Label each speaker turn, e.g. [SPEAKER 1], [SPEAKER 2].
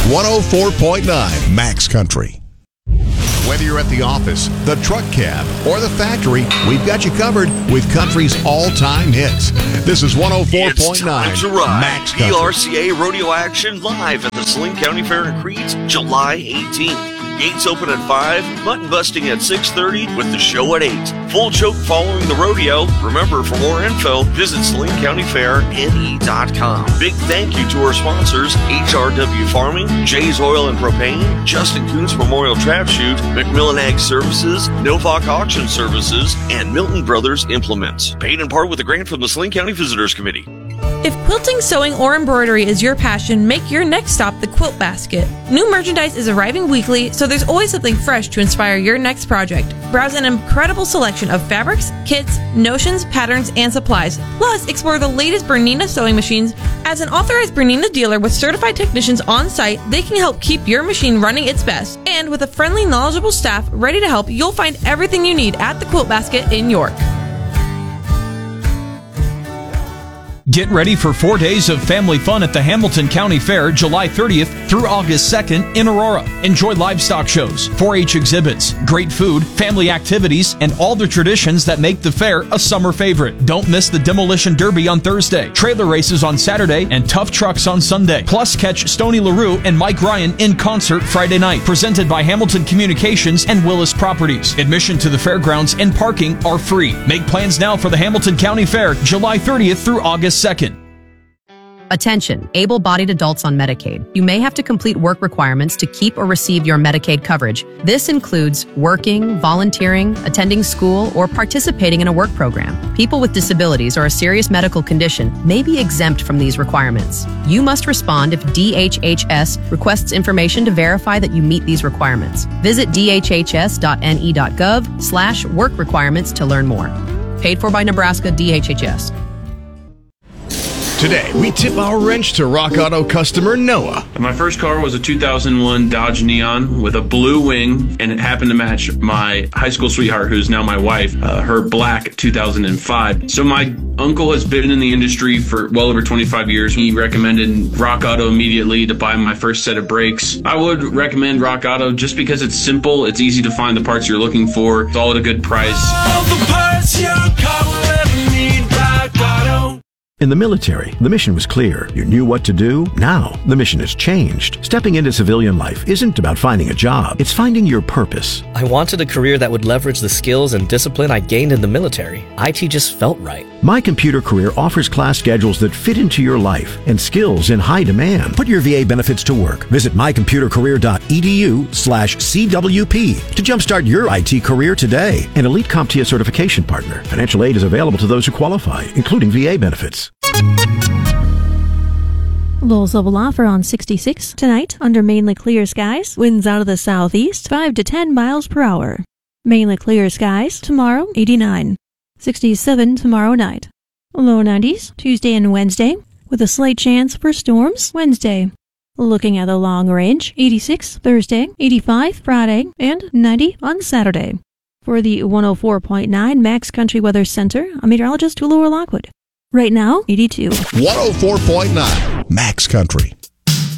[SPEAKER 1] 104.9 Max Country. Whether you're at the office, the truck cab, or the factory, we've got you covered with country's all-time hits. This is 104.9 Max Country.
[SPEAKER 2] ERCA Rodeo Action live at the Saline County Fair in Crete, July 18th. Gates open at 5, button busting at 6:30 with the show at 8. Full choke following the rodeo. Remember, for more info, visit SalineCountyFairNE.com. Big thank you to our sponsors, HRW Farming, Jay's Oil and Propane, Justin Kuntz Memorial Trap Shoot, McMillan Ag Services, Novak Auction Services, and Milton Brothers Implements. Paid in part with a grant from the Saline County Visitors Committee.
[SPEAKER 3] If quilting, sewing, or embroidery is your passion, make your next stop the Quilt Basket. New merchandise is arriving weekly, so there's always something fresh to inspire your next project. Browse an incredible selection of fabrics, kits, notions, patterns, and supplies. Plus, explore the latest Bernina sewing machines. As an authorized Bernina dealer with certified technicians on site, they can help keep your machine running its best. And with a friendly, knowledgeable staff ready to help, you'll find everything you need at the Quilt Basket in York.
[SPEAKER 4] Get ready for 4 days of family fun at the Hamilton County Fair, July 30th through August 2nd in Aurora. Enjoy livestock shows, 4-H exhibits, great food, family activities, and all the traditions that make the fair a summer favorite. Don't miss the Demolition Derby on Thursday, trailer races on Saturday, and tough trucks on Sunday. Plus, catch Stoney LaRue and Mike Ryan in concert Friday night. Presented by Hamilton Communications and Willis Properties. Admission to the fairgrounds and parking are free. Make plans now for the Hamilton County Fair, July 30th through August 2nd.
[SPEAKER 5] Attention, able-bodied adults on Medicaid. You may have to complete work requirements to keep or receive your Medicaid coverage. This includes working, volunteering, attending school, or participating in a work program. People with disabilities or a serious medical condition may be exempt from these requirements. You must respond if DHHS requests information to verify that you meet these requirements. Visit dhhs.ne.gov/work requirements to learn more. Paid for by Nebraska DHHS.
[SPEAKER 1] Today, we tip our wrench to Rock Auto customer Noah.
[SPEAKER 6] My first car was a 2001 Dodge Neon with a blue wing, and it happened to match my high school sweetheart, who's now my wife, her black 2005. So my uncle has been in the industry for well over 25 years. He recommended Rock Auto immediately to buy my first set of brakes. I would recommend Rock Auto just because it's simple, it's easy to find the parts you're looking for, it's all at a good price.
[SPEAKER 7] All the parts your car will ever need, Rock Auto.
[SPEAKER 8] In the military, the mission was clear. You knew what to do. Now, the mission has changed. Stepping into civilian life isn't about finding a job. It's finding your purpose.
[SPEAKER 9] I wanted a career that would leverage the skills and discipline I gained in the military. IT just felt right.
[SPEAKER 8] My Computer Career offers class schedules that fit into your life and skills in high demand. Put your VA benefits to work. Visit mycomputercareer.edu/CWP to jumpstart your IT career today. An elite CompTIA certification partner. Financial aid is available to those who qualify, including VA benefits.
[SPEAKER 10] Low level offer on 66 tonight under mainly clear skies. Winds out of the southeast 5 to 10 miles per hour. Mainly clear skies tomorrow 89. 67 tomorrow night. Low 90s Tuesday and Wednesday with a slight chance for storms Wednesday. Looking at the long range 86 Thursday, 85 Friday, and 90 on Saturday. For the 104.9 Max Country Weather Center, I'm meteorologist Laura Lockwood. Right now, 82.
[SPEAKER 1] 104.9 Max Country.